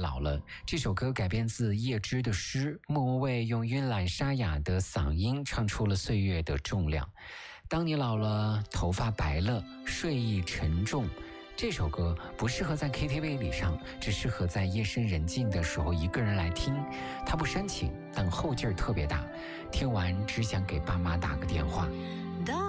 老了》这首歌改编自叶芝的诗，莫文蔚用晕懒沙哑的嗓音唱出了岁月的重量。当你老了，头发白了，睡意沉重，这首歌不适合在 KTV 里唱，只适合在夜深人静的时候一个人来听。它不煽情，但后劲儿特别大，听完只想给爸妈打个电话。